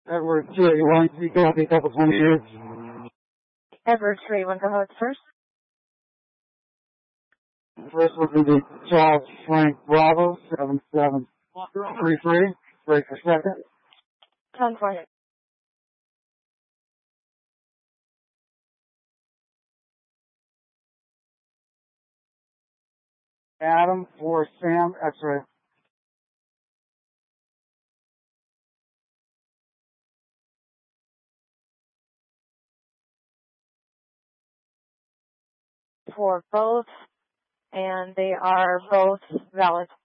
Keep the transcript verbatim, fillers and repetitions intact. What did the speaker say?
Edward three one, three copy, couple twenty years. Edward three one, go ahead first. First one will be Charles Frank Bravo, seven seven three three. Break for second. ten twenty. Adam for Sam, X-ray. For both, and they are both valid.